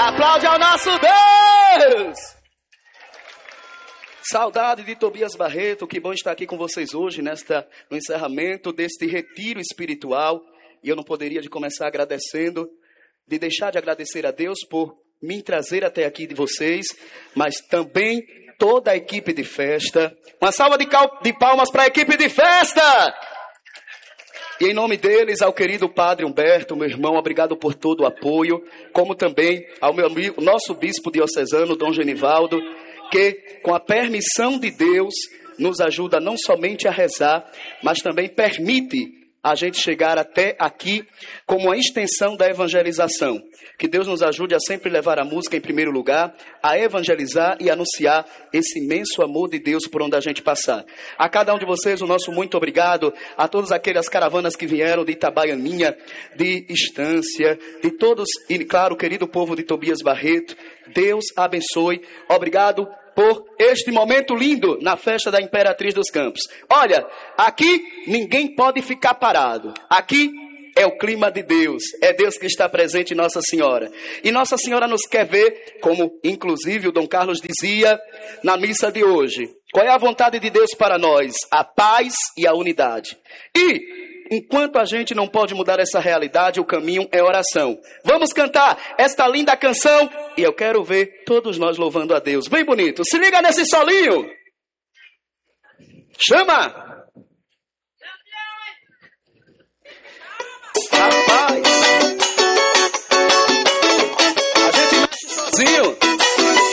Aplaude ao nosso Deus! Saudade de Tobias Barreto, que bom estar aqui com vocês hoje, no encerramento deste retiro espiritual. E eu não poderia de começar agradecendo, de deixar de agradecer a Deus por me trazer até aqui de vocês, mas também toda a equipe de festa. Uma salva de palmas para a equipe de festa! E em nome deles, ao querido Padre Humberto, meu irmão, obrigado por todo o apoio, como também ao meu amigo, nosso bispo diocesano, Dom Genivaldo, que, com a permissão de Deus, nos ajuda não somente a rezar, mas também permite a gente chegar até aqui como uma extensão da evangelização. Que Deus nos ajude a sempre levar a música em primeiro lugar, a evangelizar e anunciar esse imenso amor de Deus por onde a gente passar. A cada um de vocês, o nosso muito obrigado, a todas aquelas caravanas que vieram de Itabaianinha, de Estância, de todos, e claro, o querido povo de Tobias Barreto. Deus abençoe. Obrigado por este momento lindo na festa da Imperatriz dos Campos. Olha, aqui ninguém pode ficar parado. Aqui é o clima de Deus. É Deus que está presente em Nossa Senhora. E Nossa Senhora nos quer ver, como inclusive o Dom Carlos dizia na missa de hoje. Qual é a vontade de Deus para nós? A paz e a unidade. E enquanto a gente não pode mudar essa realidade, o caminho é oração. Vamos cantar esta linda canção e eu quero ver todos nós louvando a Deus. Bem bonito. Se liga nesse solinho. Chama! Rapaz! A gente mexe sozinho.